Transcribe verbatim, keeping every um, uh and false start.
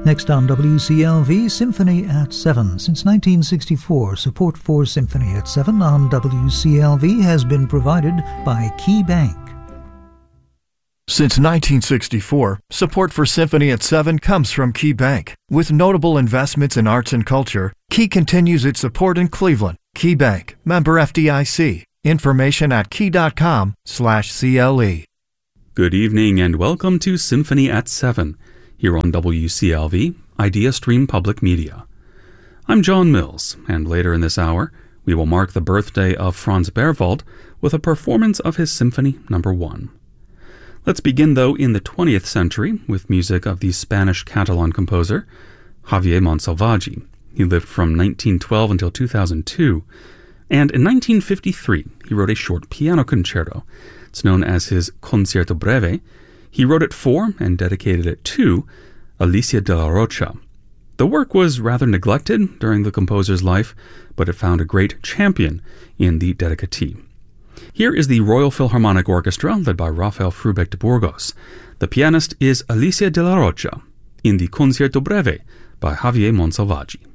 Next on W C L V, Symphony at seven. Since nineteen sixty-four, support for Symphony at seven on W C L V has been provided by Key Bank. Since nineteen sixty-four, support for Symphony at seven comes from Key Bank. With notable investments in arts and culture, Key continues its support in Cleveland. Key Bank, member F D I C. Information at key.com slash CLE. Good evening and welcome to Symphony at seven, here on W C L V, Idea Stream Public Media. I'm John Mills, and later in this hour, we will mark the birthday of Franz Berwald with a performance of his Symphony Number one. Let's begin, though, in the twentieth century with music of the Spanish Catalan composer Javier Monsalvagi. He lived from nineteen twelve until two thousand two, and in nineteen fifty-three he wrote a short piano concerto. It's known as his Concierto Breve. He wrote it for and dedicated it to Alicia de la Rocha. The work was rather neglected during the composer's life, but it found a great champion in the dedicatee. Here is the Royal Philharmonic Orchestra, led by Rafael Frubeck de Burgos. The pianist is Alicia de la Rocha in the Concierto Breve by Javier Monsalvagi.